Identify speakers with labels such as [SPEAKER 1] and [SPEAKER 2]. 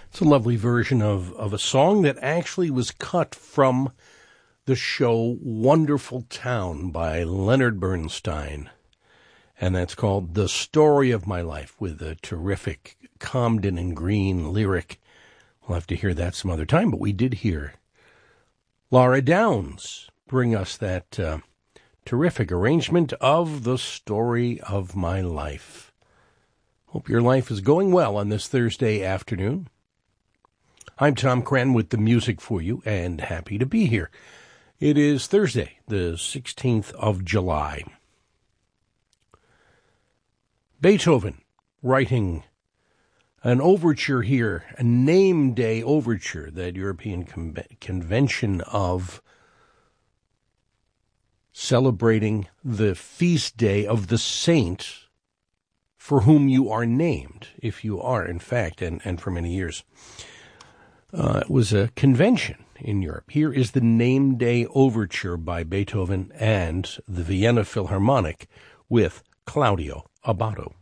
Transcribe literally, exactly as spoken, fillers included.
[SPEAKER 1] It's a lovely version of, of a song that actually was cut from the show Wonderful Town by Leonard Bernstein. And that's called The Story of My Life, with a terrific Comden and Green lyric. We'll have to hear that some other time, but we did hear Laura Downs bring us that uh, terrific arrangement of The Story of My Life. Hope your life is going well on this Thursday afternoon. I'm Tom Crenn with the music for you, and happy to be here. It is Thursday, the sixteenth of July. Beethoven writing an overture here, a name day overture, that European Con- Convention of celebrating the feast day of the saint for whom you are named, if you are, in fact, and, and for many years. Uh, it was a convention in Europe. Here is the Name Day Overture by Beethoven and the Vienna Philharmonic with Claudio Abbado.